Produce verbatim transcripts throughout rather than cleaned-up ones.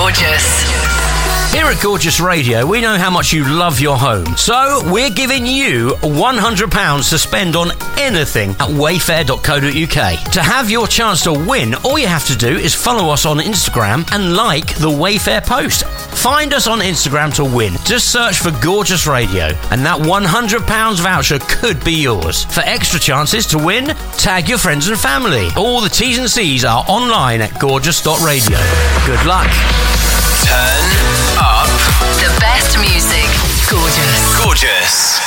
Gorgeous. Here at Gorgeous Radio, we know how much you love your home. So we're giving you one hundred pounds to spend on anything at wayfair dot co dot uk. To have your chance to win, all you have to do is follow us on Instagram and like the Wayfair post. Find us on Instagram to win. Just search for Gorgeous Radio and that one hundred pounds voucher could be yours. For extra chances to win, tag your friends and family. All the T's and C's are online at gorgeous dot radio. Good luck. Turn up the best music. Gorgeous. Gorgeous.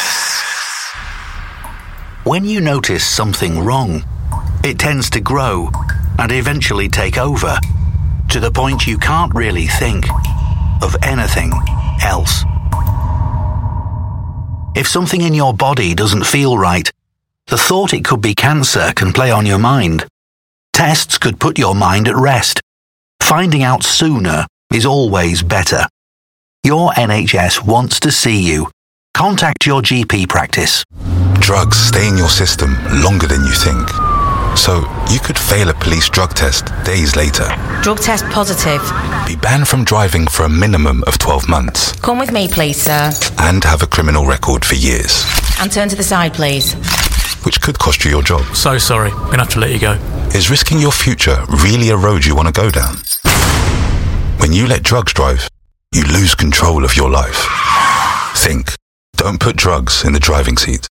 When you notice something wrong, it tends to grow and eventually take over, to the point you can't really think of anything else. If something in your body doesn't feel right, the thought it could be cancer can play on your mind. Tests could put your mind at rest. Finding out sooner is always better. Your N H S wants to see you. Contact your G P practice. Drugs stay in your system longer than you think. So you could fail a police drug test days later. Drug test positive. Be banned from driving for a minimum of twelve months. Come with me, please, sir. And have a criminal record for years. And turn to the side, please. Which could cost you your job. So sorry, I'm going to have to let you go. Is risking your future really a road you want to go down? When you let drugs drive, you lose control of your life. Think. Don't put drugs in the driving seat.